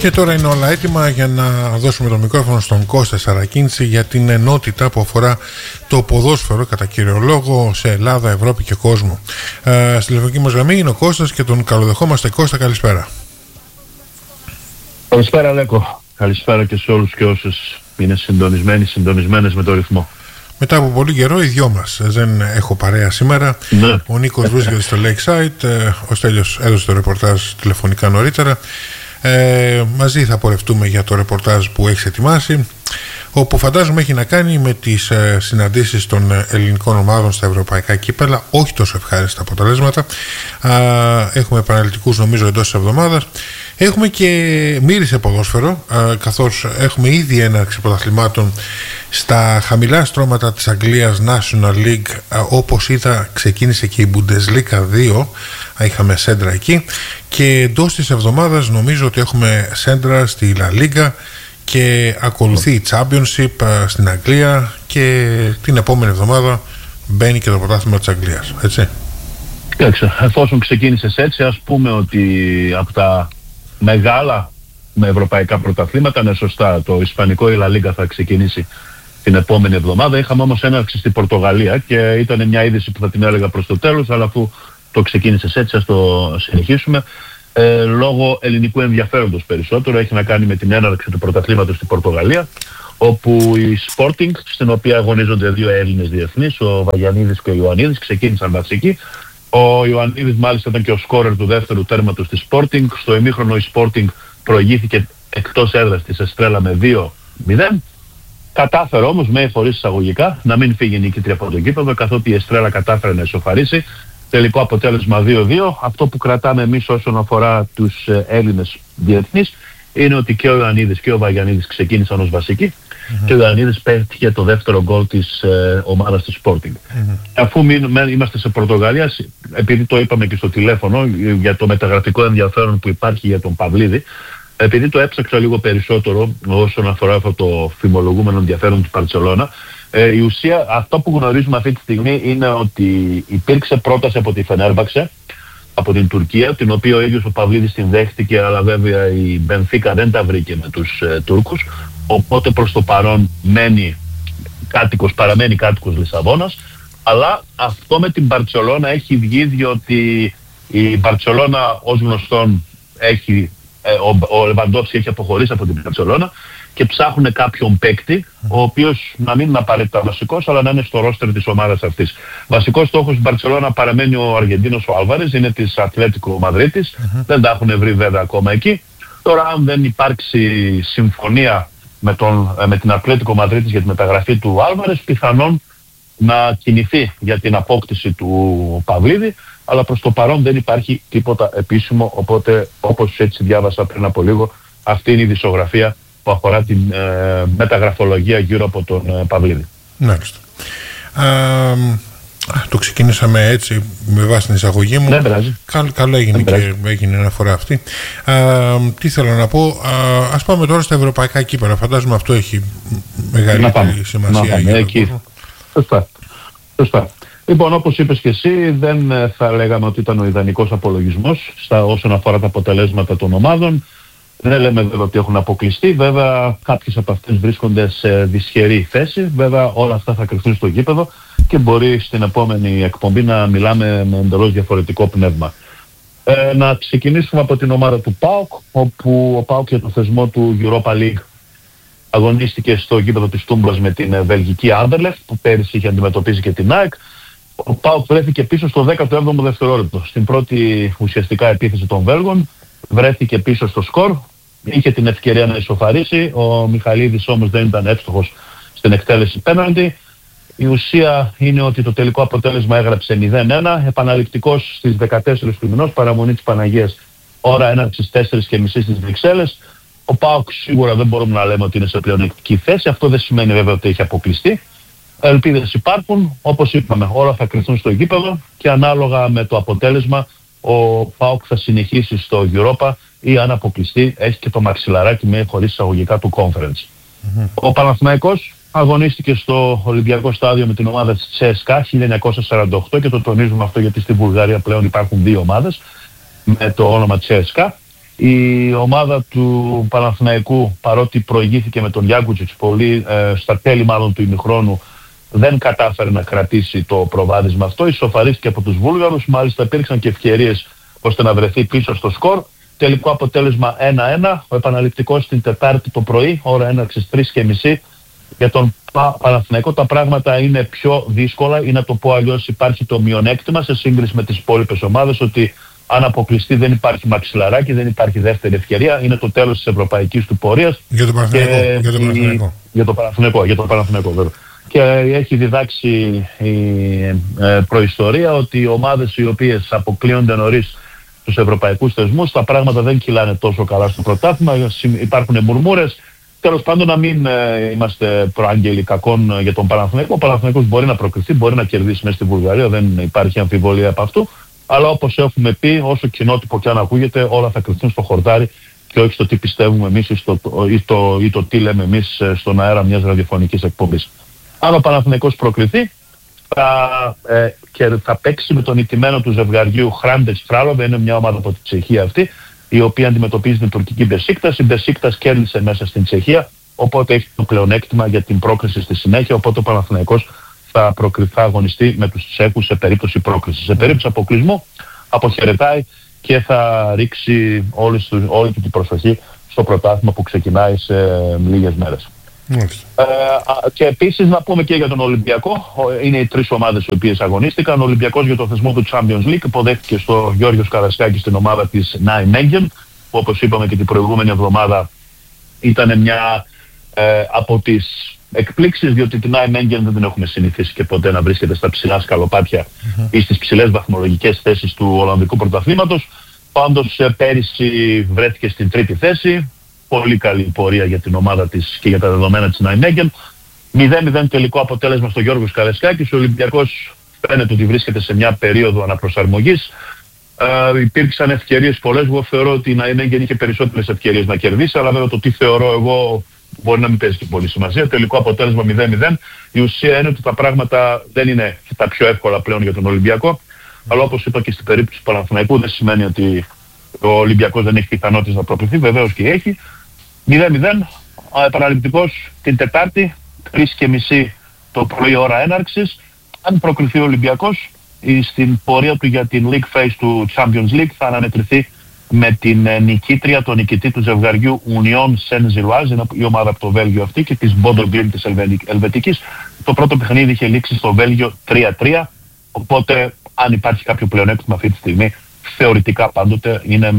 Και τώρα είναι όλα έτοιμα για να δώσουμε το μικρόφωνο στον Κώστα Σαρακίνηση για την ενότητα που αφορά το ποδόσφαιρο κατά κύριο λόγο σε Ελλάδα, Ευρώπη και κόσμο. Στη τηλεφωνική μας γραμμή είναι ο Κώστας και τον καλοδεχόμαστε. Κώστα, καλησπέρα. Καλησπέρα Λέκο. Καλησπέρα και σε όλους και όσες είναι συντονισμένες με το ρυθμό. Μετά από πολύ καιρό οι δυο μας. Δεν έχω παρέα σήμερα. Ναι. Ο Νίκος βρίσκεται στο Lakeside. Ο Στέλιος έδωσε το ρεπορτάζ τηλεφωνικά νωρίτερα. Μαζί θα πορευτούμε για το ρεπορτάζ που έχεις ετοιμάσει, όπου φαντάζομαι έχει να κάνει με τις συναντήσεις των ελληνικών ομάδων στα ευρωπαϊκά κύπελα. Όχι τόσο ευχάριστα αποτελέσματα. Έχουμε επαναληπτικούς νομίζω εντός της εβδομάδας. Έχουμε και μύρισε ποδόσφαιρο, καθώς έχουμε ήδη έναρξη πρωταθλημάτων στα χαμηλά στρώματα της Αγγλίας National League. Όπως είδα, ξεκίνησε και η Bundesliga 2, είχαμε σέντρα εκεί, και εντός της εβδομάδας νομίζω ότι έχουμε σέντρα στη La Liga και ακολουθεί η Championship στην Αγγλία και την επόμενη εβδομάδα μπαίνει και το πρωτάθλημα της Αγγλίας, έτσι. Κοίταξε, εφόσον ξεκίνησες έτσι, ας πούμε ότι από τα μεγάλα με ευρωπαϊκά πρωταθλήματα, είναι σωστά, το Ισπανικό η La Liga θα ξεκινήσει την επόμενη εβδομάδα. Είχαμε όμως έναρξη στην Πορτογαλία και ήταν μια είδηση που θα την έλεγα προς το τέλος, αλλά αφού το ξεκίνησες έτσι, ας το συνεχίσουμε. Λόγω ελληνικού ενδιαφέροντος περισσότερο, έχει να κάνει με την έναρξη του πρωταθλήματος στην Πορτογαλία, όπου η Sporting, στην οποία αγωνίζονται δύο Έλληνες διεθνείς, ο Βαγιανίδης και ο Ιωαννίδης, ξεκίνησαν βασικοί. Ο Ιωαννίδης μάλιστα ήταν και ο σκόρερ του δεύτερου τέρματος της Sporting. Στο ημίχρονο η Sporting προηγήθηκε εκτός έδρας της Εστρέλα με 2-0. Κατάφερε όμως, με χωρίς εισαγωγικά, να μην φύγει νικήτρια από το γήπεδο, καθότι η Εστρέλα κατάφερε να ισοφαρίσει. Τελικό αποτέλεσμα 2-2. Αυτό που κρατάμε εμείς όσον αφορά τους Έλληνες διεθνείς είναι ότι και ο Ιωαννίδης και ο Βαγιανίδης ξεκίνησαν ως βασικοί και ο Ιωαννίδης πέτυχε το δεύτερο γκολ της ομάδας της Sporting. Αφού είμαστε σε Πορτογαλία, επειδή το είπαμε και στο τηλέφωνο για το μεταγραφικό ενδιαφέρον που υπάρχει για τον Παυλίδη, επειδή το έψαξα λίγο περισσότερο όσον αφορά αυτό το φημολογούμενο ενδιαφέρον του Μπαρτσελώνα, η ουσία, αυτό που γνωρίζουμε αυτή τη στιγμή είναι ότι υπήρξε πρόταση από τη Φενέρμπαξε, από την Τουρκία, την οποία ο ίδιος ο Παυλίδης την δέχτηκε, αλλά βέβαια η Μπενφίκα δεν τα βρήκε με τους Τούρκους, οπότε προς το παρόν παραμένει κάτοικος Λισαβόνας, αλλά αυτό με την Μπαρτσελώνα έχει βγει, διότι η Μπαρτσελώνα ως γνωστόν ο Λεβαντόφσκι έχει αποχωρήσει από την Μπαρτσελώνα και ψάχνουν κάποιον παίκτη, ο οποίος να μην είναι απαραίτητα βασικός, αλλά να είναι στο ρόστερ της ομάδας αυτής. Βασικός στόχος της Μπαρτσελώνα παραμένει ο Αργεντίνος ο Άλβαρες, είναι της Ατλέτικο Μαδρίτης, δεν τα έχουν βρει βέβαια ακόμα εκεί. Τώρα αν δεν υπάρξει συμφωνία με την Ατλέτικο Μαδρίτης για τη μεταγραφή του Άλβαρες, πιθανόν να κινηθεί για την απόκτηση του Παυλίδη, αλλά προς το παρόν δεν υπάρχει τίποτα επίσημο, οπότε όπως έτσι διάβασα πριν από λίγο, αυτή είναι η δισογραφία που αφορά την μεταγραφολογία γύρω από τον Παυλίδη. Μάλιστα. Το ξεκίνησαμε έτσι με βάση την εισαγωγή μου. Καλό έγινε και έγινε αναφορά αυτή. Τι θέλω να πω, ας πάμε τώρα στα ευρωπαϊκά κύπελα. Φαντάζομαι αυτό έχει μεγαλύτερη σημασία για τον κόσμο. Σωστά. Λοιπόν, όπως είπες και εσύ, δεν θα λέγαμε ότι ήταν ο ιδανικός απολογισμός όσον αφορά τα αποτελέσματα των ομάδων. Δεν λέμε βέβαια ότι έχουν αποκλειστεί, βέβαια κάποιες από αυτές βρίσκονται σε δυσχερή θέση, βέβαια όλα αυτά θα κρυφθούν στο γήπεδο και μπορεί στην επόμενη εκπομπή να μιλάμε με εντελώς διαφορετικό πνεύμα. Να ξεκινήσουμε από την ομάδα του ΠΑΟΚ, όπου ο ΠΑΟΚ για το θεσμό του Europa League αγωνίστηκε στο γήπεδο της Τούμπας με την βελγική Άντερλεχτ, που πέρυσι είχε αντιμετωπίσει και την ΑΕΚ. Ο ΠΑΟΚ βρέθηκε πίσω στο 17ο δευτερόλεπτο. Στην πρώτη ουσιαστικά επίθεση των Βέλγων βρέθηκε πίσω στο σκορ. Είχε την ευκαιρία να ισοφαρίσει. Ο Μιχαλίδης όμως δεν ήταν εύστοχος στην εκτέλεση πέναλτι. Η ουσία είναι ότι το τελικό αποτέλεσμα έγραψε 0-1. Επαναληπτικός στις 14 του μηνός, παραμονή της Παναγίας, ώρα έναρξης 4:30 στις Βρυξέλλες. Ο ΠΑΟΚ σίγουρα δεν μπορούμε να λέμε ότι είναι σε πλεονεκτική θέση. Αυτό δεν σημαίνει βέβαια ότι έχει αποκλειστεί. Ελπίδες υπάρχουν. Όπως είπαμε, όλα θα κρυφθούν στο γήπεδο και ανάλογα με το αποτέλεσμα ο ΠΑΟΚ θα συνεχίσει στο Europa ή αν αποκλειστεί έχει και το μαξιλαράκι με χωρίς εισαγωγικά του Conference. Ο Παναθηναϊκός αγωνίστηκε στο Ολυμπιακό Στάδιο με την ομάδα της CSKA 1948 και το τονίζουμε αυτό γιατί στη Βουλγαρία πλέον υπάρχουν δύο ομάδες με το όνομα CSKA. Η ομάδα του Παναθηναϊκού, παρότι προηγήθηκε με τον Γιάνκουτσιτς πολύ, στα τέλη μάλλον του ημιχρόνου, δεν κατάφερε να κρατήσει το προβάδισμα αυτό. Ισοφαρίστηκε από τους Βούλγαρους, μάλιστα υπήρξαν και ευκαιρίες ώστε να βρεθεί πίσω στο σκορ. Τελικό αποτέλεσμα 1-1. Ο επαναληπτικός την Τετάρτη το πρωί, ώρα έναρξης 3:30. Για τον Παναθηναϊκό τα πράγματα είναι πιο δύσκολα, ή να το πω αλλιώς, υπάρχει το μειονέκτημα σε σύγκριση με τις υπόλοιπες ομάδες, ότι αν αποκλειστεί δεν υπάρχει μαξιλαράκι, δεν υπάρχει δεύτερη ευκαιρία, είναι το τέλος της ευρωπαϊκής του πορείας. Για τον Παναθηναϊκό. Για τον Παναθηναϊκό βέβαια. Και έχει διδάξει η προϊστορία ότι οι ομάδες οι οποίες αποκλείονται νωρίς στους ευρωπαϊκούς θεσμούς, τα πράγματα δεν κυλάνε τόσο καλά στο πρωτάθλημα, υπάρχουν μουρμούρες. Τέλος πάντων, να μην είμαστε προάγγελοι κακών για τον Παναθηναϊκό. Ο Παναθηναϊκός μπορεί να προκριθεί, μπορεί να κερδίσει μέσα στη Βουλγαρία, δεν υπάρχει αμφιβολία από αυτού. Αλλά όπως έχουμε πει, όσο κοινότυπο και αν ακούγεται, όλα θα κρυφθούν στο χορτάρι και όχι στο τι πιστεύουμε εμείς ή το τι λέμε εμείς στον αέρα μιας ραδιοφωνικής εκπομπής. Αν ο Παναθηναϊκός προκριθεί, θα παίξει με τον ηττημένο του ζευγαριού Hrantec Kralove, είναι μια ομάδα από τη Τσεχία αυτή, η οποία αντιμετωπίζει την τουρκική Μπεσίκτας. Η Μπεσίκτας κέρδισε μέσα στην Τσεχία, οπότε έχει το πλεονέκτημα για την πρόκριση στη συνέχεια, οπότε ο Παναθηναϊκός θα αγωνιστεί με τους Τσέχους σε περίπτωση πρόκρισης. Σε περίπτωση αποκλεισμού αποχαιρετάει και θα ρίξει όλη την προσοχή στο πρωτάθλημα που ξεκινάει σε λίγες μέρες. Και επίσης να πούμε και για τον Ολυμπιακό. Είναι οι τρεις ομάδες οι οποίες αγωνίστηκαν. Ο Ολυμπιακός για το θεσμό του Champions League υποδέχτηκε στο Γιώργος Καρασκάκη στην ομάδα της Nijmegen, που όπως είπαμε και την προηγούμενη εβδομάδα ήταν μια από τις εκπλήξεις, διότι την Nijmegen δεν την έχουμε συνηθίσει και ποτέ να βρίσκεται στα ψηλά σκαλοπάτια ή στις ψηλές βαθμολογικές θέσεις του Ολλανδικού πρωταθλήματος. Πάντως πέρυσι βρέθηκε στην τρίτη θέση. Πολύ καλή πορεία για την ομάδα της και για τα δεδομένα της Nijmegen. 0-0 τελικό αποτέλεσμα στο Γιώργος Καρασκάκης. Ο Ολυμπιακός φαίνεται ότι βρίσκεται σε μια περίοδο αναπροσαρμογής. Υπήρξαν ευκαιρίες πολλές. Εγώ θεωρώ ότι η Nijmegen είχε περισσότερες ευκαιρίες να κερδίσει, αλλά βέβαια το τι θεωρώ εγώ μπορεί να μην παίζει και πολύ σημασία. Τελικό αποτέλεσμα 0-0. Η ουσία είναι ότι τα πράγματα δεν είναι τα πιο εύκολα πλέον για τον Ολυμπιακό. Αλλά όπως είπα και στην περίπτωση του Παναθηναϊκού, δεν σημαίνει ότι ο Ολυμπιακός δεν έχει πιθανότητες να προκριθεί. Βεβαίως και έχει. 0-0, επαναληπτικός την Τετάρτη, 3:30 το πρωί ώρα έναρξης. Αν προκριθεί ο Ολυμπιακός, στην πορεία του για την League Phase του Champions League θα αναμετρηθεί με την νικήτρια, τον νικητή του ζευγαριού Union Saint-Gilloise, η ομάδα από το Βέλγιο αυτή, και της Bodo Glimt της Ελβετικής. Το πρώτο παιχνίδι είχε λήξει στο Βέλγιο 3-3, οπότε αν υπάρχει κάποιο πλεονέκτημα αυτή τη στιγμή, θεωρητικά πάντοτε είναι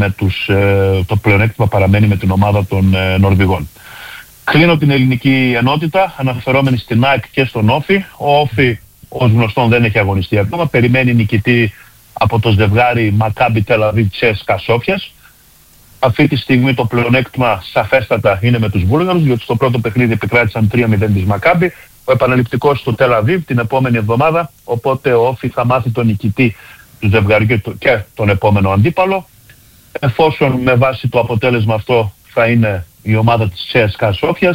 το πλεονέκτημα παραμένει με την ομάδα των Νορβηγών. Κλείνω την ελληνική ενότητα αναφερόμενη στην ΑΕΚ και στον Όφη. Ο Όφη ως γνωστόν δεν έχει αγωνιστεί ακόμα. Περιμένει νικητή από το ζευγάρι Maccabi Tel Aviv CSKA Sofia. Αυτή τη στιγμή το πλεονέκτημα σαφέστατα είναι με τους Βούλγαρους, διότι στο πρώτο παιχνίδι επικράτησαν 3-0 της Maccabi. Ο επαναληπτικός στο Tel Aviv την επόμενη εβδομάδα, οπότε ο Όφη θα μάθει τον νικητή του ζευγαριού και τον επόμενο αντίπαλο. Εφόσον με βάση το αποτέλεσμα αυτό θα είναι η ομάδα της CSKA Sofia,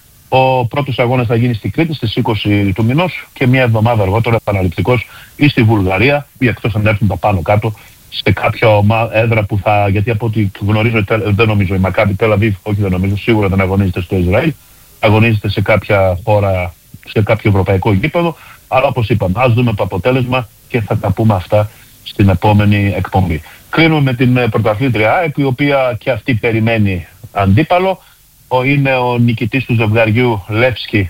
ο πρώτος αγώνας θα γίνει στη Κρήτη στις 20 του μηνός και μια εβδομάδα αργότερα επαναληπτικός ή στη Βουλγαρία, ή εκτός αν έρθουν τα πάνω κάτω σε κάποια έδρα που θα, γιατί από ό,τι γνωρίζω δεν νομίζω η Maccabi Tel Aviv, όχι δεν νομίζω, σίγουρα δεν αγωνίζεται στο Ισραήλ, αγωνίζεται σε κάποια χώρα, σε κάποιο ευρωπαϊκό γήπεδο, αλλά όπως είπαμε, ας δούμε το αποτέλεσμα και θα τα πούμε αυτά στην επόμενη εκπομπή. Κλείνουμε με την πρωταθλήτρια ΑΕΚ, η οποία και αυτή περιμένει αντίπαλο. Είναι ο νικητής του ζευγαριού Λεύσκι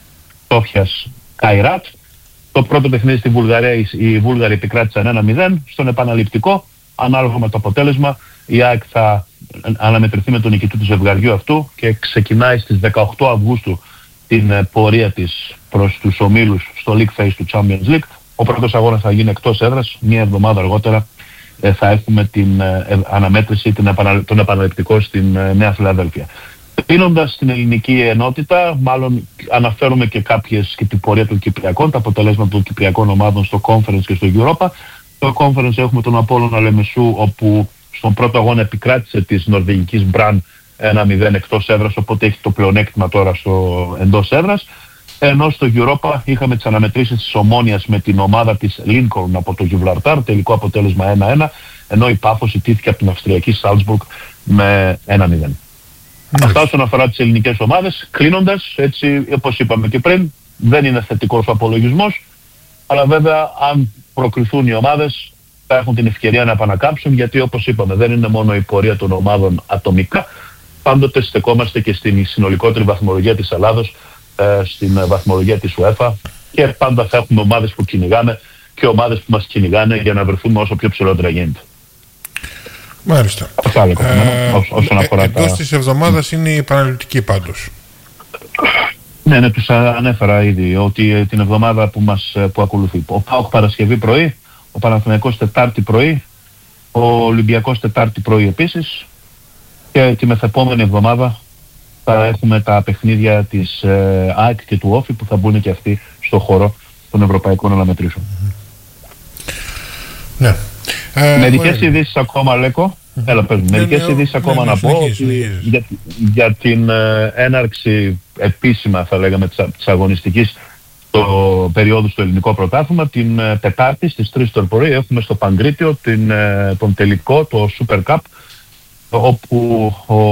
Σόφιας Καϊράτ. Το πρώτο παιχνίδι στη Βουλγαρία οι Βούλγαροι επικράτησαν 1-0. Στον επαναληπτικό, ανάλογα με το αποτέλεσμα, η ΑΕΚ θα αναμετρηθεί με τον νικητή του ζευγαριού αυτού και ξεκινάει στις 18 Αυγούστου την πορεία της προς τους ομίλους στο League Phase του Champions League. Ο πρώτος αγώνας θα γίνει εκτός έδρας. Μία εβδομάδα αργότερα θα έχουμε την αναμέτρηση, τον επαναληπτικό στην Νέα Φιλαδέλφια. Πίνοντας την ελληνική ενότητα, μάλλον αναφέρουμε και την πορεία των Κυπριακών, τα αποτελέσματα των Κυπριακών ομάδων στο Conference και στο Europa. Στο Conference έχουμε τον Απόλλωνα Λεμεσού, όπου στον πρώτο αγώνα επικράτησε της νορβηγικής Μπραν 1-0 εκτός έδρας, οπότε έχει το πλεονέκτημα τώρα στο εντός έδρας. Ενώ στο Europa είχαμε τις αναμετρήσεις της Ομόνοιας με την ομάδα της Lincoln από το Γιουβλαρτάρ, τελικό αποτέλεσμα 1-1, ενώ η Πάφος ιτήθηκε από την Αυστριακή Σάλτσμπουργκ με 1-0. Αυτά όσον αφορά τις ελληνικές ομάδες. Κλείνοντας, έτσι όπως είπαμε και πριν, δεν είναι θετικός ο απολογισμός, αλλά βέβαια αν προκριθούν οι ομάδες θα έχουν την ευκαιρία να επανακάμψουν, γιατί όπως είπαμε δεν είναι μόνο η πορεία των ομάδων ατομικά, πάντοτε στεκόμαστε και στην συνολικότερη βαθμολογία της Ελλάδος, στην βαθμολογία της UEFA, και πάντα θα έχουμε ομάδες που κυνηγάμε και ομάδες που μας κυνηγάνε για να βρεθούμε όσο πιο ψηλότερα γίνεται. Μάλιστα. Όσον αφορά εντός της εβδομάδας είναι η Παναθηναϊκή πάντως. Ναι, τους ανέφερα ήδη ότι την εβδομάδα που ακολουθεί. Ο ΠΑΟΚ Παρασκευή πρωί, ο Παναθηναϊκός Τετάρτη πρωί, ο Ολυμπιακός Τετάρτη πρωί επίσης, και τη μεθεπόμενη εβδομάδα θα έχουμε τα παιχνίδια της ΑΕΚ και του Όφη που θα μπουν και αυτοί στο χώρο των ευρωπαϊκών αναμετρήσεων. Ναι. Μερικές ειδήσεις ακόμα, Λέκο. Μερικές ειδήσεις ακόμα να πω για την έναρξη επίσημα, θα λέγαμε, της αγωνιστικής περίοδου στο ελληνικό πρωτάθλημα. Την Τετάρτη στις 3 το πρωί έχουμε στο Παγκρίτιο τον τελικό, το Super Cup, όπου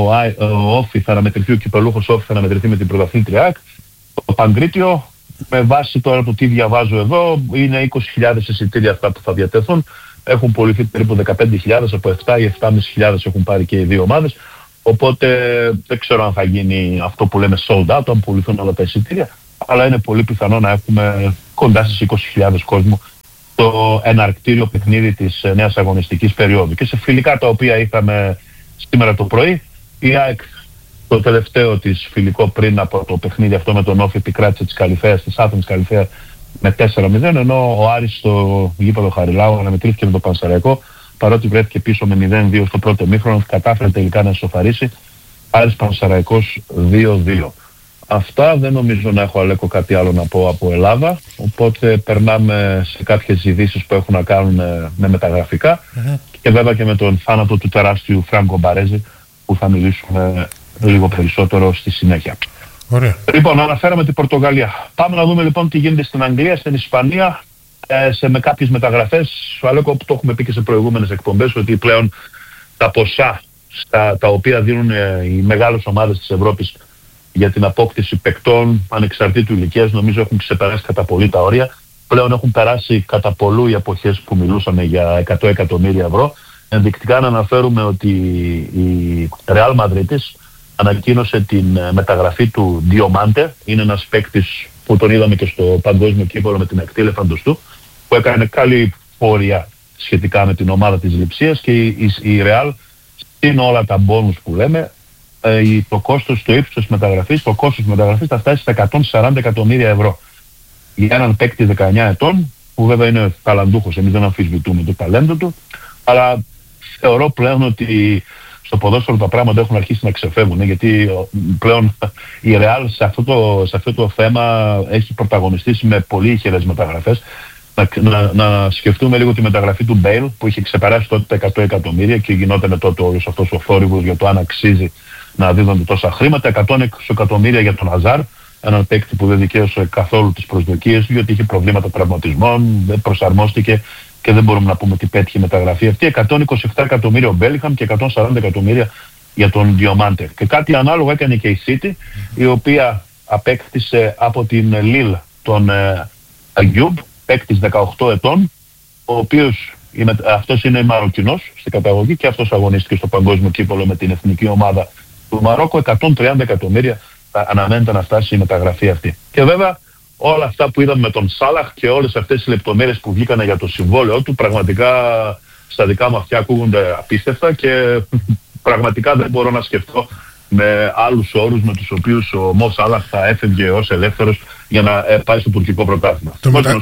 ο Όφη θα αναμετρηθεί, ο κυπελούχος Όφη θα αναμετρηθεί με την πρωταθλήτρια ΑΕΚ. Το Παγκρίτιο, με βάση τώρα το τι διαβάζω εδώ, είναι 20.000 εισιτήρια αυτά που θα διατεθούν. Έχουν πωληθεί περίπου 15.000, από 7 ή 7.500 έχουν πάρει και οι δύο ομάδες. Οπότε δεν ξέρω αν θα γίνει αυτό που λέμε sold out, αν πουληθούν όλα τα εισιτήρια, αλλά είναι πολύ πιθανό να έχουμε κοντά στις 20.000 κόσμο το εναρκτήριο παιχνίδι της νέας αγωνιστικής περίοδου. Και σε φιλικά τα οποία είχαμε σήμερα το πρωί, η ΑΕΚ το τελευταίο της φιλικό πριν από το παιχνίδι αυτό με τον Όφη επικράτησε της Καλυθέας, της Άθωνης Καλυθέα, με 4-0, ενώ ο Άρης στο γήπεδο Χαριλάου αναμετρήθηκε με το Πανσεραϊκό, παρότι βρέθηκε πίσω με 0-2 στο πρώτο ημίχρονο, κατάφερε τελικά να ισοφαρίσει. Άρης Πανσεραϊκός 2-2. Αυτά, δεν νομίζω να έχω, Αλέκο, κάτι άλλο να πω από Ελλάδα, οπότε περνάμε σε κάποιες ειδήσεις που έχουν να κάνουν με μεταγραφικά και βέβαια και με τον θάνατο του τεράστιου Φράνκο Μπαρέζη, που θα μιλήσουμε λίγο περισσότερο στη συνέχεια. Ωραία. Λοιπόν, αναφέραμε την Πορτογαλία. Πάμε να δούμε λοιπόν τι γίνεται στην Αγγλία, στην Ισπανία, με κάποιες μεταγραφές. Αλέκο, που το έχουμε πει και σε προηγούμενες εκπομπές, ότι πλέον τα ποσά τα οποία δίνουν οι μεγάλες ομάδες της Ευρώπης για την απόκτηση παικτών ανεξαρτήτου ηλικίας, νομίζω έχουν ξεπεράσει κατά πολύ τα όρια. Πλέον έχουν περάσει κατά πολλού οι εποχές που μιλούσαμε για 100 εκατομμύρια ευρώ. Ενδεικτικά να αναφέρουμε ότι η Real Madrid ανακοίνωσε την μεταγραφή του Diomante. Είναι ένας παίκτης που τον είδαμε και στο παγκόσμιο κύπελλο με την εκτήλεφαντος του, που έκανε καλή πορεία σχετικά με την ομάδα της Λειψίας, και η Real, συν όλα τα μπόνους που λέμε, το κόστος, το ύψος της μεταγραφής, το κόστος της μεταγραφής θα φτάσει στα 140 εκατομμύρια ευρώ. Για έναν παίκτη 19 ετών, που βέβαια είναι ταλαντούχος, εμείς δεν αμφισβητούμε το ταλέντο του, αλλά θεωρώ πλέον ότι στο ποδόσφαιρο τα πράγματα έχουν αρχίσει να ξεφεύγουν, γιατί πλέον η Real σε αυτό το θέμα έχει πρωταγωνιστήσει με πολύ ηχηρές μεταγραφές. Να σκεφτούμε λίγο τη μεταγραφή του Μπέιλ, που είχε ξεπεράσει τότε τα 100 εκατομμύρια και γινόταν τότε όλος αυτός ο θόρυβος για το αν αξίζει να δίδονται τόσα χρήματα. 120 εκατομμύρια για τον Αζάρ, έναν παίκτη που δεν δικαίωσε καθόλου τις προσδοκίες του, γιατί είχε προβλήματα τραυματισμών, δεν προσαρμόστηκε και δεν μπορούμε να πούμε ότι πέτυχε η μεταγραφή αυτή. 127 εκατομμύρια ο Μπέλιγχαμ και 140 εκατομμύρια για τον Διομάντε. Και κάτι ανάλογο έκανε και η City, η οποία απέκτησε από την Lille τον Αγιούμπ, παίκτης 18 ετών, ο οποίος αυτός είναι Μαροκινός στην καταγωγή και αυτός αγωνίστηκε στο παγκόσμιο κύπελλο με την εθνική ομάδα του Μαρόκο. 130 εκατομμύρια αναμένεται να φτάσει η μεταγραφή αυτή. Και βέβαια όλα αυτά που είδαμε με τον Σάλαχ και όλες αυτές τις λεπτομέρειες που βγήκαν για το συμβόλαιό του, πραγματικά στα δικά μου αυτιά ακούγονται απίστευτα και πραγματικά δεν μπορώ να σκεφτώ με άλλους όρους με τους οποίους ο Μο Σάλαχ θα έφευγε ως ελεύθερος για να πάει στο τουρκικό πρωτάθλημα.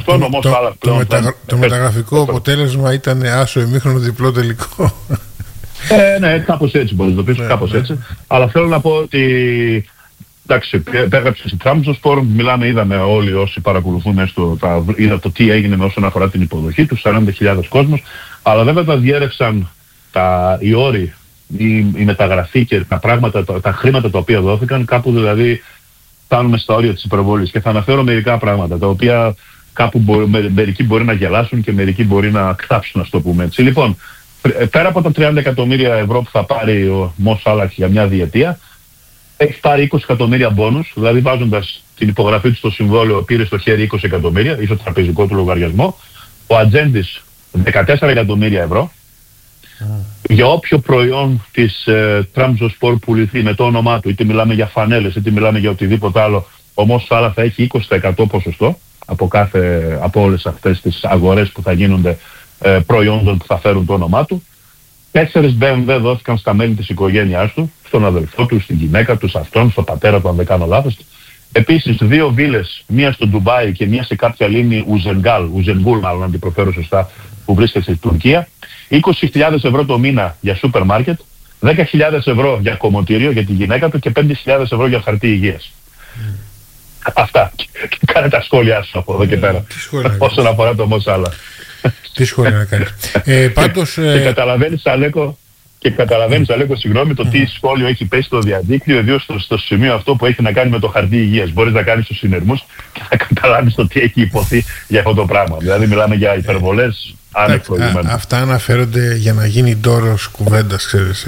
Το μεταγραφικό αποτέλεσμα ήταν άσο ημίχρονο διπλό τελικό. Ναι, κάπως έτσι μπορείς να το πεις, κάπως έτσι. Αλλά θέλω να πω ότι εντάξει, πέγραψε στη Τραμπζονσπορ, είδαμε όλοι όσοι παρακολουθούν είδα το τι έγινε όσον αφορά την υποδοχή του, 40.000 κόσμος, αλλά βέβαια τα διέρευσαν οι όροι, η μεταγραφή και τα πράγματα, τα χρήματα τα οποία δόθηκαν, κάπου δηλαδή φτάνουμε στα όρια της υπερβολής. Και θα αναφέρω μερικά πράγματα, τα οποία κάπου μερικοί μπορεί να γελάσουν και μερικοί μπορεί να κλάψουν, να το πούμε έτσι. Λοιπόν, πέρα από τα 30 εκατομμύρια ευρώ που θα πάρει ο Mo Salah για μια διετία, έχει πάρει 20 εκατομμύρια μπόνους, δηλαδή βάζοντας την υπογραφή του στο συμβόλαιο πήρε στο χέρι 20 εκατομμύρια, ή στο τραπεζικό του λογαριασμό. Ο ατζέντης 14 εκατομμύρια ευρώ. Για όποιο προϊόν της Trabzonspor πουληθεί με το όνομά του, είτε μιλάμε για φανέλες, είτε μιλάμε για οτιδήποτε άλλο, ο Mo Salah θα έχει 20% ποσοστό από όλες αυτές τις αγορές που θα γίνονται προϊόντων που θα φέρουν το όνομά του. 4 BMW δόθηκαν στα μέλη της οικογένειάς του, στον αδελφό του, στην γυναίκα του, σε αυτόν, στον πατέρα του, αν δεν κάνω λάθος. Επίσης 2 βίλες, μία στο Ντουμπάι και μία σε κάποια λίμνη Ουζενγκούλ, μάλλον αν την προφέρω σωστά, που βρίσκεται στην Τουρκία. 20.000 ευρώ το μήνα για σούπερ μάρκετ, 10.000 ευρώ για κομμωτήριο για τη γυναίκα του και 5.000 ευρώ για χαρτί υγείας. Αυτά. Κάνε τα σχόλιά σου από εδώ και πέρα. Όσον αφορά το Mo Salah. Τι σχόλια να κάνεις. Πάντως... Και καταλαβαίνεις, Αλέκο, συγγνώμη, το τι σχόλιο έχει πέσει στο διαδίκτυο, ιδίως στο σημείο αυτό που έχει να κάνει με το χαρτί υγείας. Μπορείς να κάνεις τους συνειρμούς και να καταλάβεις το τι έχει υποθεί για αυτό το πράγμα. Δηλαδή μιλάμε για υπερβολές άνευ προηγουμένου. Αυτά αναφέρονται για να γίνει ντόρος κουβέντας, ξέρεις.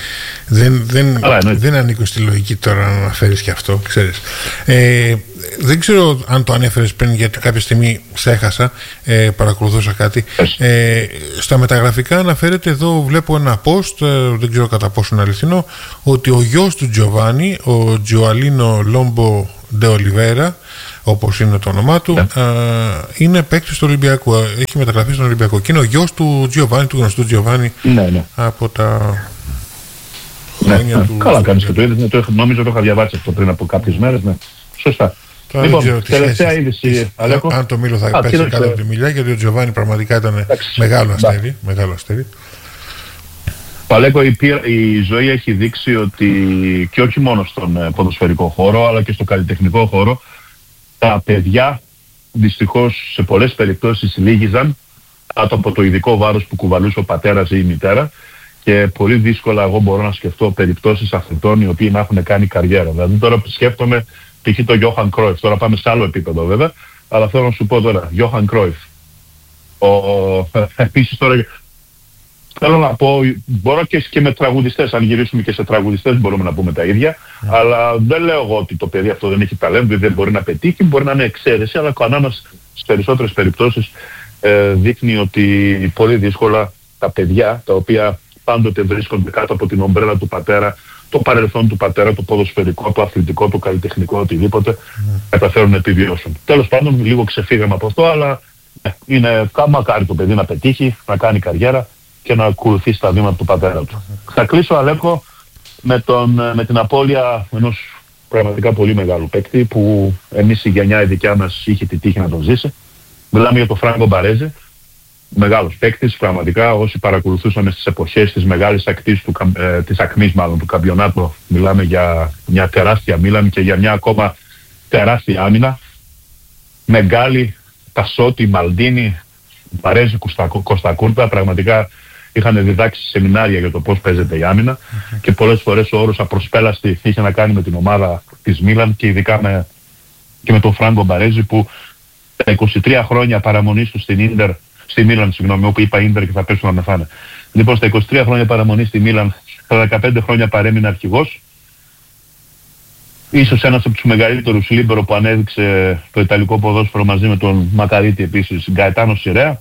Δεν ανήκω στη λογική τώρα να αναφέρεις και αυτό, ξέρεις. Δεν ξέρω αν το ανέφερες πριν, γιατί κάποια στιγμή σε έχασα, παρακολουθούσα κάτι. Στα μεταγραφικά αναφέρεται εδώ, βλέπω ένα post, δεν ξέρω κατά πόσο είναι αληθινό, ότι ο γιος του Τζοβάνι, ο Τζοαλίνο Λόμπο Ντε Ολιβέρα, όπως είναι το όνομά του, είναι παίκτης του Ολυμπιακού. Έχει μεταγραφεί στον Ολυμπιακό και είναι ο γιος του Τζιοβάνι, του γνωστού Τζιοβάνι, από τα χρόνια του. Καλά κάνεις και το είδες, νομίζω το είχα διαβάσει αυτό πριν από κάποιες μέρες. Σωστά. Λοιπόν, τελευταία είδηση, Αλέκο. Αν το Μήλο θα πέσει κάτω από τη μιλιά, γιατί ο Τζιοβάνι πραγματικά ήταν μεγάλο αστέρι. Παλέκο, η ζωή έχει δείξει ότι και όχι μόνο στον ποδοσφαιρικό χώρο, αλλά και στο καλλιτεχνικό χώρο, τα παιδιά δυστυχώς σε πολλές περιπτώσεις λύγιζαν κάτω από το ειδικό βάρος που κουβαλούσε ο πατέρας ή η μητέρα, και πολύ δύσκολα εγώ μπορώ να σκεφτώ περιπτώσεις αθλητών οι οποίοι να έχουν κάνει καριέρα. Δηλαδή τώρα σκέφτομαι π.χ. το Johan Cruyff, τώρα πάμε σε άλλο επίπεδο βέβαια, αλλά θέλω να σου πω τώρα, Johan Cruyff. Επίσης τώρα θέλω να πω, μπορώ και με τραγουδιστές, αν γυρίσουμε και σε τραγουδιστές μπορούμε να πούμε τα ίδια, αλλά δεν λέω εγώ ότι το παιδί αυτό δεν έχει ταλέντο ή δεν μπορεί να πετύχει, μπορεί να είναι εξαίρεση, αλλά ανάμεσα στις περισσότερες περιπτώσεις δείχνει ότι πολύ δύσκολα τα παιδιά, τα οποία πάντοτε βρίσκονται κάτω από την ομπρέλα του πατέρα, το παρελθόν του πατέρα, το ποδοσφαιρικό, το αθλητικό, το καλλιτεχνικό, οτιδήποτε, καταφέρουν να επιβιώσουν. Τέλος πάντων, λίγο ξεφύγαμε από αυτό, αλλά είναι μακάρι το παιδί να πετύχει, να κάνει καριέρα και να ακολουθήσει τα βήματα του πατέρα του. Θα κλείσω, Αλέκο, με την απώλεια ενός πραγματικά πολύ μεγάλου παίκτη, που εμείς η γενιά η δικιά μας είχε τη τύχη να τον ζήσει. Μιλάμε για τον Φράγκο Μπαρέζε, μεγάλος παίκτης, πραγματικά όσοι παρακολουθούσαμε στις εποχές της μεγάλης ακτής, της ακμής μάλλον του καμπιονάτου, μιλάμε για μια τεράστια Μίλαν και για μια ακόμα τεράστια άμυνα. Μεγκάλη, Τασότη, Μαλντίνη, Μπαρέζε, Κωστακούρτα, πραγματικά είχαν διδάξει σεμινάρια για το πώς παίζεται η άμυνα και πολλές φορές ο όρος απροσπέλαστη είχε να κάνει με την ομάδα της Μίλαν και ειδικά με τον Φράγκο Μπαρέζη, που τα 23 χρόνια παραμονής του στη Μίλαν, όπου είπα Ίντερ και θα πέσουν να με φάνε. Λοιπόν, στα 23 χρόνια παραμονή στη Μίλαν, στα 15 χρόνια παρέμεινε αρχηγός. Ίσως ένας από τους μεγαλύτερους λίμπερο που ανέδειξε το ιταλικό ποδόσφαιρο μαζί με τον Μακαρίτη επίσης, Γκαετάνο Σιρέα.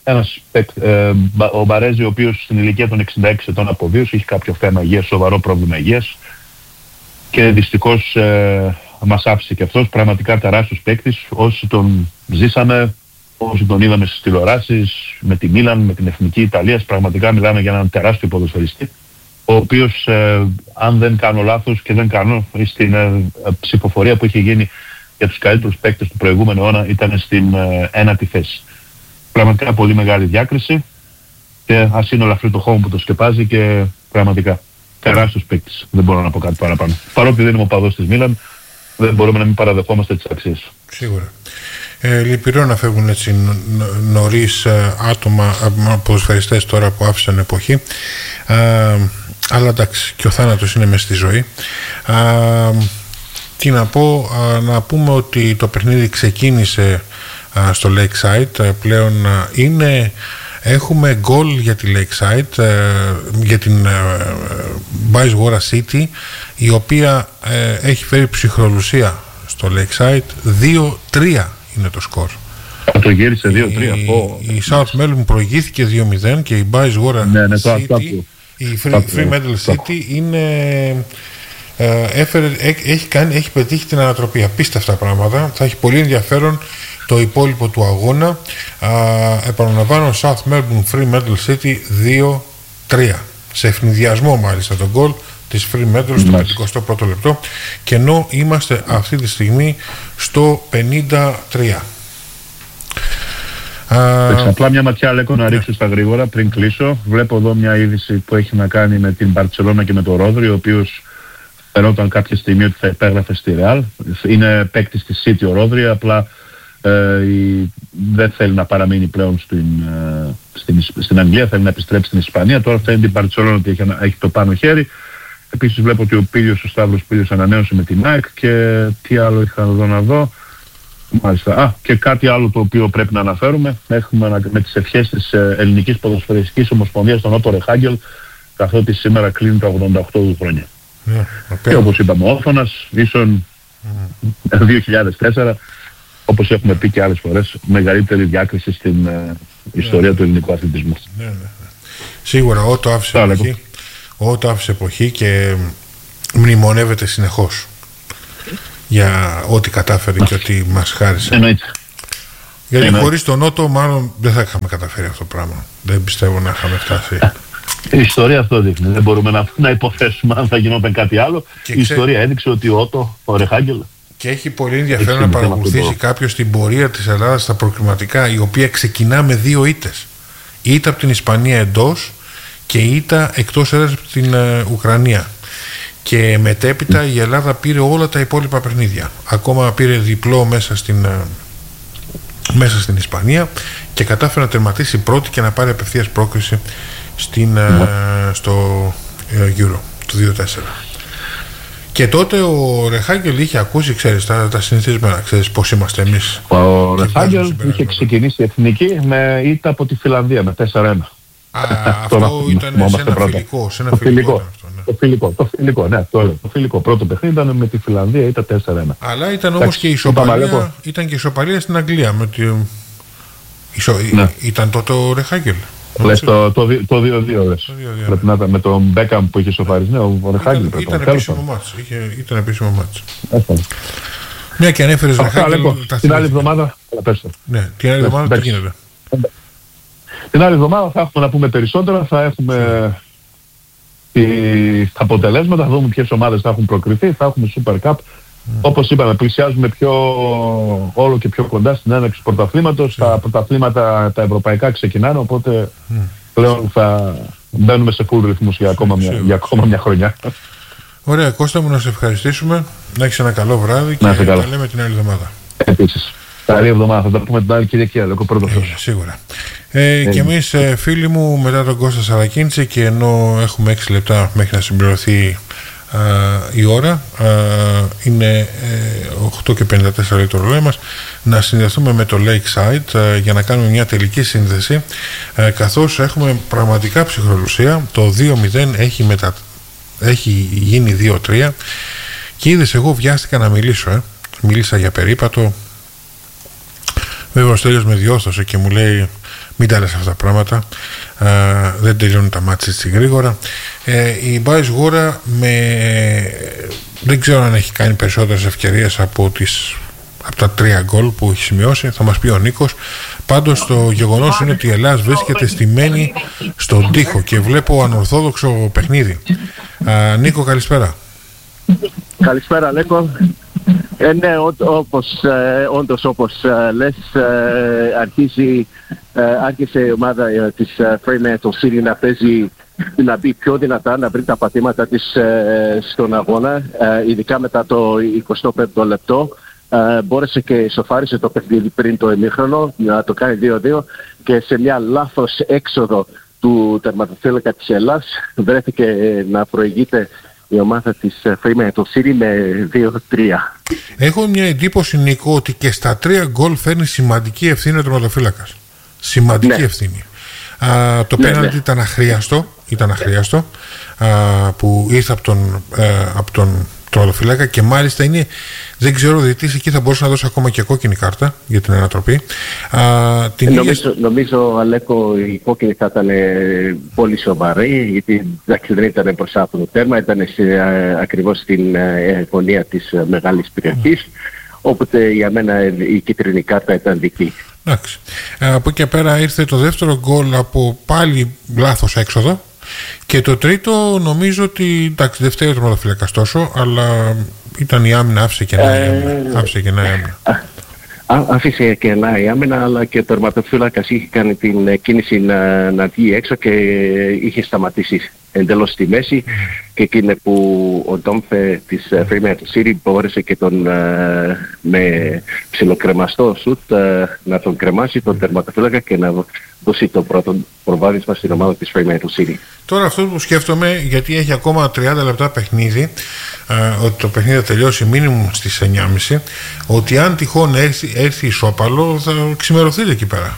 Ο Μπαρέζη, ο οποίος στην ηλικία των 66 ετών αποβίωσε, είχε κάποιο θέμα υγείας, σοβαρό πρόβλημα υγείας και δυστυχώς μας άφησε και αυτός. Πραγματικά τεράστιος παίκτης. Όσοι τον ζήσαμε, όσοι τον είδαμε στις τηλεοράσεις, με τη Μίλαν, με την Εθνική Ιταλίας, πραγματικά μιλάμε για έναν τεράστιο ποδοσφαιριστή, ο οποίος, αν δεν κάνω λάθος και δεν κάνω, στην ψηφοφορία που είχε γίνει για τους καλύτερους παίκτες του προηγούμενου αιώνα ήταν στην 1η θέση. Πραγματικά πολύ μεγάλη διάκριση και ας είναι ολαφρύ το χώμα που το σκεπάζει και πραγματικά τεράστιος παίκτης. Δεν μπορώ να πω κάτι παραπάνω. Παρότι δεν είμαι οπαδός της Μίλαν, δεν μπορούμε να μην παραδεχόμαστε τις αξίες. Σίγουρα. Λυπηρό να φεύγουν έτσι νωρίς άτομα, ποδοσφαιριστές τώρα που άφησαν εποχή, αλλά εντάξει, και ο θάνατος είναι μες στη ζωή. Τι να πω, να πούμε ότι το παιχνίδι ξεκίνησε στο Lakeside, πλέον είναι Έχουμε γκολ για τη Lakeside, για την Bayswater City, η οποία έχει φέρει ψυχρολουσία στο Lakeside. 2-3 είναι το σκορ. Το γύρισε 2-3. Η South Melbourne προηγήθηκε 2-0 και η Bayswater City, η Fremantle City είναι... έχει πετύχει την ανατροπή. Απίστευτα πράγματα. Θα έχει πολύ ενδιαφέρον το υπόλοιπο του αγώνα. Επαναλαμβάνω, South Melbourne Fremantle City 2-3 σε ευνηδιασμό μάλιστα τον γκολ της Fremantle στο 51ο λεπτό, και ενώ είμαστε αυτή τη στιγμή στο 53. Απλά μια ματιά, Λέκο, να ρίξω στα γρήγορα πριν κλείσω. Βλέπω εδώ μια είδηση που έχει να κάνει με την Μπαρτσελόνα και με το Ρόδρι, ο οποίος φαινόταν κάποια στιγμή ότι θα υπέγραφε στη Ρεάλ. Είναι παίκτης της City ο Ρόδρι, απλά δεν θέλει να παραμείνει πλέον στην Αγγλία, θέλει να επιστρέψει στην Ισπανία. Τώρα φαίνεται η Μπαρτσελόνα ότι έχει το πάνω χέρι. Επίσης βλέπω ότι ο Σταύρος Πίλιος ανανέωσε με την ΑΕΚ, και τι άλλο είχα εδώ να δω. Μάλιστα. Και κάτι άλλο το οποίο πρέπει να αναφέρουμε. Έχουμε με τις ευχές της Ελληνικής Ποδοσφαιριστικής Ομοσπονδίας τον Ότο Ρεχάγκελ, καθότι σήμερα κλείνει τα 88 του χρόνια. Και όπως είπαμε, όφωνας, ίσον 2004, όπως έχουμε πει και άλλες φορές, μεγαλύτερη διάκριση στην ιστορία του ελληνικού αθλητισμού. Σίγουρα, Ότο άφησε εποχή και μνημονεύεται συνεχώς για ό,τι κατάφερε και ό,τι μας χάρισε. Γιατί χωρίς τον Ότο μάλλον δεν θα είχαμε καταφέρει αυτό το πράγμα. Δεν πιστεύω να είχαμε φτάσει. Η ιστορία αυτό δείχνει. Δεν μπορούμε να υποθέσουμε αν θα γινόταν κάτι άλλο. Η ιστορία έδειξε ότι ο Ότο, ο Ρεχάγκελ. Και έχει πολύ ενδιαφέρον να παρακολουθήσει κάποιος την πορεία της Ελλάδας στα προκριματικά, η οποία ξεκινά με 2 ήττες. Ήττα από την Ισπανία εντός και ήττα εκτός έδρας από την Ουκρανία. Και μετέπειτα η Ελλάδα πήρε όλα τα υπόλοιπα παιχνίδια. Ακόμα πήρε διπλό μέσα στην Ισπανία και κατάφερε να τερματίσει πρώτη και να πάρει απευθείας πρόκριση στο Euro του 2004. Και τότε ο Ρεχάγκελ είχε ακούσει, ξέρεις, τα συνηθισμένα, ξέρεις πώς είμαστε εμείς. Ο Ρεχάγκελ είχε ξεκινήσει εθνική με ήττα από τη Φιλανδία με 4-1. Αυτό ήταν σε ένα φιλικό. Το φιλικό πρώτο παιχνίδι ήταν με τη Φιλανδία, ήταν 4-1. Αλλά ήταν όμως και η ισοπαλία στην Αγγλία. Ήταν τότε ο Ρεχάγκελ. Λες το 2-2 λες. Πρέπει να ήταν με τον Μπέκαμ που είχε σοφαρισμένο, ο Ρεχάγκελ. Ήταν επίσημο μάτς. Μια και ανέφερες Ρεχάγκελ. Την άλλη εβδομάδα. Ναι, την άλλη εβδομάδα τι γίνεται? Την άλλη εβδομάδα θα έχουμε να πούμε περισσότερα, θα έχουμε τα αποτελέσματα, θα δούμε ποιες ομάδες θα έχουν προκριθεί, θα έχουμε Super Cup. Όπως είπαμε, πλησιάζουμε όλο και πιο κοντά στην έναρξη του πρωταθλήματος. Τα πρωταθλήματα τα ευρωπαϊκά ξεκινάνε, οπότε πλέον θα μπαίνουμε σε full ρυθμούς για ακόμα μια χρονιά. Ωραία, Κώστα μου, να σε ευχαριστήσουμε, να έχεις ένα καλό βράδυ και τα λέμε την άλλη εβδομάδα. Επίσης. Καλή εβδομάδα, θα τα πούμε την άλλη Κυριακή, Αλέκο, πρώτο Θεός. Σίγουρα. Και εμείς, φίλοι μου, μετά τον Κώστα Σαρακίνηση, και ενώ έχουμε 6 λεπτά μέχρι να συμπληρωθεί η ώρα, είναι 8 και 54 λέει το ρολόι μας, να συνδεθούμε με το Lakeside για να κάνουμε μια τελική σύνδεση, καθώς έχουμε πραγματικά ψυχρολουσία. Το 2-0 έχει γίνει 2-3 και είδες, εγώ βιάστηκα να μιλήσω, μίλησα για περίπατο. Βέβαια ο Στέλιος με διόρθωσε και μου λέει μην τα λες αυτά τα πράγματα, δεν τελειώνουν τα μάτια έτσι γρήγορα. Η Bayswater δεν ξέρω αν έχει κάνει περισσότερες ευκαιρίες από τα 3 γκολ που έχει σημειώσει, θα μας πει ο Νίκος. Πάντως το γεγονός είναι ότι η Ελλάδα βρίσκεται στημένη στον τοίχο και βλέπω ανορθόδοξο παιχνίδι. Νίκο, καλησπέρα. Καλησπέρα, Λέκο. Ναι, όντως όπως λες, άρχισε η ομάδα της Fremantle City να μπει πιο δυνατά, να βρει τα πατήματα της στον αγώνα, ειδικά μετά το 25ο λεπτό. Μπόρεσε και σοφάρισε το παιχνίδι πριν το ημίχρονο, να το κάνει 2-2, και σε μια λάθος έξοδο του τερματοφύλακα της Ελλάς βρέθηκε να προηγείται η ομάδα της Fremantle City με 2-3. Έχω μια εντύπωση, Νίκο, ότι και στα 3 γκολ φέρνει σημαντική ευθύνη ο τερματοφύλακας. Σημαντική ευθύνη. Το πέναλτι ήταν αχρίαστο, που ήρθε από τον τροματοφύλακα, και μάλιστα δεν ξέρω, ο διαιτητής εκεί θα μπορούσε να δώσει ακόμα και κόκκινη κάρτα για την ανατροπή. Νομίζω, Αλέκο, η κόκκινη θα ήταν πολύ σοβαρή, γιατί δεν ήταν μπροστά από το τέρμα, ήταν ακριβώς στην γωνία της μεγάλης περιοχής, οπότε για μένα η κίτρινη κάρτα ήταν δική. Εντάξει. Από εκεί πέρα ήρθε το δεύτερο γκολ από πάλι λάθος έξοδο, και το τρίτο νομίζω ότι, εντάξει, δεν φταίει ο τερματοφύλακας τόσο, αλλά ήταν η άμυνα, άφησε κενά η άμυνα. Άφησε κενά η άμυνα, αλλά και ο τερματοφύλακας είχε κάνει την κίνηση να βγει έξω και είχε σταματήσει εντελώς στη μέση, και εκείνη που ο Ντόμφε της Fremantle City μπόρεσε και με ψιλοκρεμαστό σουτ να τον κρεμάσει τον τερματοφύλακα και να δώσει το πρώτο προβάδισμα στην ομάδα της Fremantle City. Τώρα αυτό που σκέφτομαι, γιατί έχει ακόμα 30 λεπτά παιχνίδι, ότι το παιχνίδι θα τελειώσει μίνιμουμ στις 9.30, ότι αν τυχόν έρθει ισόπαλο θα ξημερωθείτε εκεί πέρα.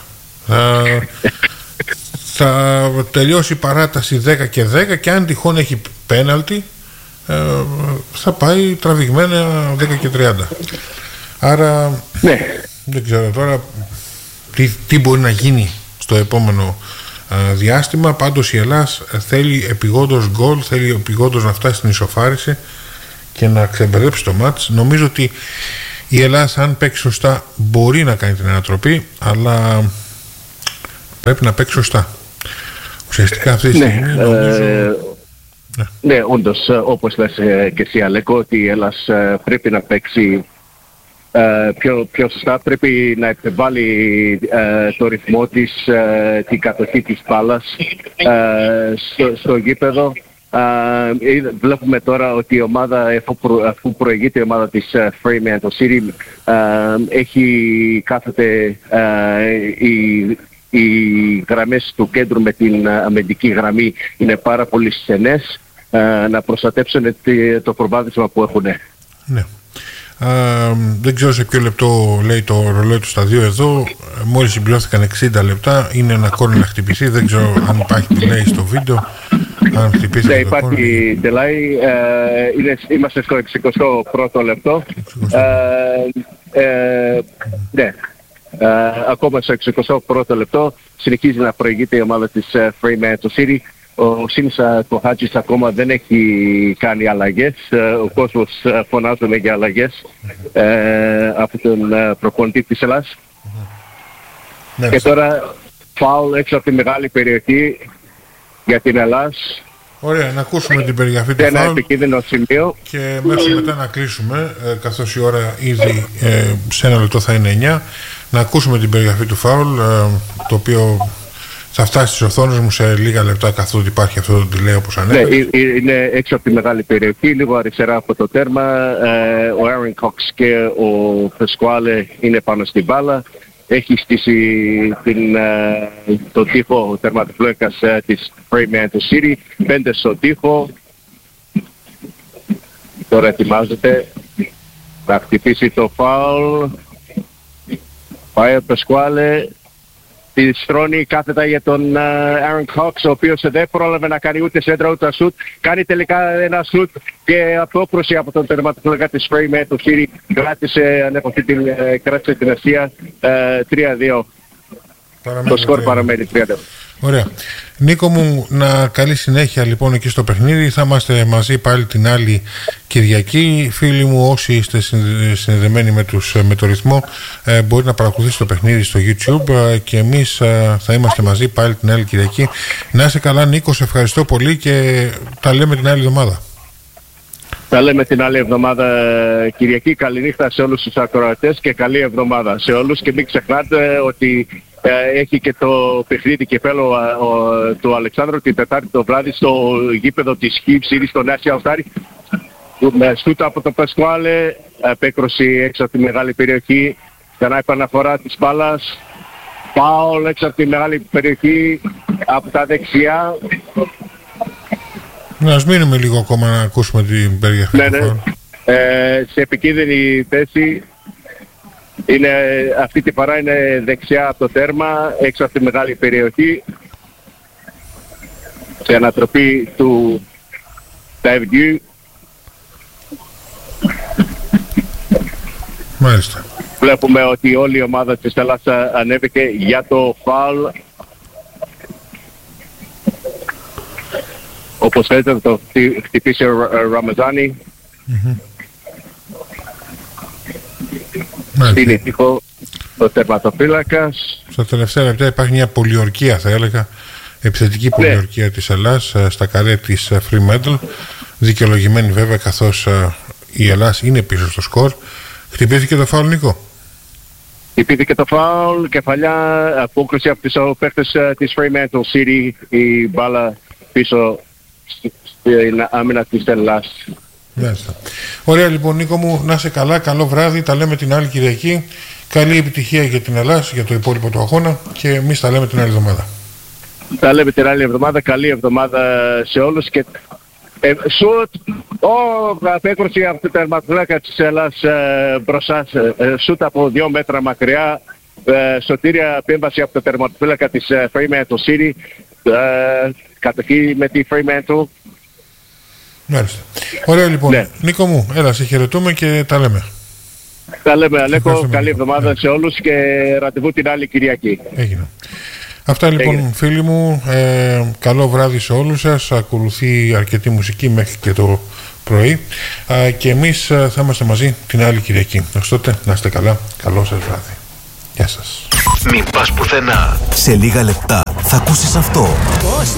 Θα τελειώσει η παράταση 10 και 10, και αν τυχόν έχει πέναλτι θα πάει τραβηγμένα 10 και 30. Άρα δεν ξέρω τώρα τι μπορεί να γίνει στο επόμενο διάστημα. Πάντως η Ελλάς θέλει επειγόντως γκολ, θέλει επειγόντως να φτάσει στην ισοφάριση και να ξεμπερδέψει το μάτς. Νομίζω ότι η Ελλάς, αν παίξει σωστά, μπορεί να κάνει την ανατροπή, αλλά πρέπει να παίξει σωστά. Ουσιαστικά αυτή τη στιγμή ναι, όντως, όπως λες και εσύ, Αλέκο, ότι η Ελλάς πρέπει να παίξει πιο σωστά, πρέπει να επιβάλλει το ρυθμό της, την κατοχή της μπάλας στο γήπεδο. Βλέπουμε τώρα ότι η ομάδα, αφού προηγείται η ομάδα της Fremantle City, έχει κάθεται οι γραμμές του κέντρου με την αμυντική γραμμή είναι πάρα πολύ στενές, να προστατέψουν το προβάδισμα που έχουν. Ναι. Δεν ξέρω σε ποιο λεπτό λέει το ρολόι του στα 2 εδώ. Μόλις συμπληρώθηκαν 60 λεπτά. Είναι ένα κόρνο να χτυπηθεί. Δεν ξέρω αν υπάρχει delay στο βίντεο. Αν χτυπήσει. Δεν υπάρχει delay. Είμαστε στο 61ο λεπτό. Ναι. Ακόμα στο 61ο λεπτό συνεχίζει να προηγείται η ομάδα της Fremantle City. Ο Σίμσα Κοχάτζης ακόμα δεν έχει κάνει αλλαγές. Ο κόσμος φωνάζουν για αλλαγές από τον προπονητή της Ελλάς. Και τώρα φάουλ έξω από τη μεγάλη περιοχή για την Ελλάς. Ωραία, να ακούσουμε την περιγραφή του φάουλ. Ένα επικίνδυνο σημείο. Και μέχρι μετά να κλείσουμε, καθώς η ώρα ήδη σε ένα λεπτό θα είναι 9. Να ακούσουμε την περιγραφή του φάουλ, το οποίο θα φτάσει στις οθόνες μου σε λίγα λεπτά, καθότι υπάρχει αυτό το delay όπως ανέφερε. Ναι, είναι έξω από τη μεγάλη περιοχή, λίγο αριστερά από το τέρμα. Ο Aaron Cox και ο Pasquale είναι πάνω στην μπάλα. Έχει στήσει τον τοίχο ο τερματοφύλακας της Fremantle City. 5 στον τοίχο. Τώρα ετοιμάζεται να χτυπήσει το φάουλ. Πάει ο Pasquale. Τη στρώνει κάθετα για τον Aaron Cox, ο οποίος δεν πρόλαβε να κάνει ούτε σέντρα ούτε σουτ. Κάνει τελικά ένα σουτ και απόκρουση από τον τερματοφύλακα της Fremantle City. Κράτησε την αστεία 3-2. Το σκορ παραμένει 3-2. Ωραία. Νίκο μου, να καλή συνέχεια λοιπόν εκεί στο παιχνίδι. Θα είμαστε μαζί πάλι την άλλη Κυριακή. Φίλοι μου, όσοι είστε συνδεδεμένοι με το ρυθμό, μπορείτε να παρακολουθήσετε το παιχνίδι στο YouTube, και εμείς θα είμαστε μαζί πάλι την άλλη Κυριακή. Να είσαι καλά, Νίκο, σε ευχαριστώ πολύ και τα λέμε την άλλη εβδομάδα. Τα λέμε την άλλη εβδομάδα Κυριακή. Καληνύχτα σε όλους τους ακροατές και καλή εβδομάδα σε όλους, και μην ξεχνάτε ότι έχει και το παιχνίδι κυπέλλου του Αλεξάνδρου την Τετάρτη το βράδυ στο γήπεδο της Hib City στο National Stadium. Με στούτα από το Pasquale, επέκρουση έξω από τη μεγάλη περιοχή, ξανά επαναφορά της μπάλας, φάουλ έξω από τη μεγάλη περιοχή από τα δεξιά. Να μείνουμε λίγο ακόμα να ακούσουμε την περιγραφή. Ναι. Σε επικίνδυνη θέση. Αυτή τη φορά είναι δεξιά από το τέρμα, έξω από τη μεγάλη περιοχή. σε ανατροπή του Ταυριού. Μάλιστα. Βλέπουμε ότι όλη η ομάδα της Ελλάς ανέβηκε για το φάουλ. Όπως φαίνεται θα το χτυπήσει ο Ραμαζάνι. Είναι ηθικό ο τερματοφύλακας. Στα τελευταία λεπτά υπάρχει μια πολιορκία, θα έλεγα, επιθετική πολιορκία της Ελλάς στα καρέ της Fremantle, δικαιολογημένη βέβαια, καθώς η Ελλάς είναι πίσω στο σκορ. Χτυπήθηκε το φάουλ, Νίκο? Χτυπήθηκε το φάουλ, κεφαλιά, απόκριση από τους παίκτες της Fremantle City, η μπάλα πίσω στην άμυνα της Ελλάς. Μάλιστα. Ωραία λοιπόν, Νίκο μου, να είσαι καλά, καλό βράδυ, τα λέμε την άλλη Κυριακή. Καλή επιτυχία για την Ελλάς, για το υπόλοιπο του αγώνα, και εμείς τα λέμε την άλλη εβδομάδα. Τα λέμε την άλλη εβδομάδα, καλή εβδομάδα σε όλους. Και σουτ, απέκρουση από το τερματοφύλακα της Ελλάς μπροστά, σουτ από 2 μέτρα μακριά, σωτήρια επέμβαση από το τερματοφύλακα της Fremantle City, κατοχή με τη Fremantle. Μάλιστα. Ωραία λοιπόν, ναι. Νίκο μου, έλα, σε χαιρετούμε και τα λέμε. Τα λέμε, Αλέκο, καλή εβδομάδα σε όλους και ραντεβού την άλλη Κυριακή. Έγινε. Αυτά λοιπόν, φίλοι μου, καλό βράδυ σε όλους σας. Ακολουθεί αρκετή μουσική μέχρι και το πρωί, και εμείς θα είμαστε μαζί την άλλη Κυριακή. Ως τότε να είστε καλά, καλό σας βράδυ. Γεια σας. Μην πας πουθενά. Σε λίγα λεπτά θα ακούσεις αυτό.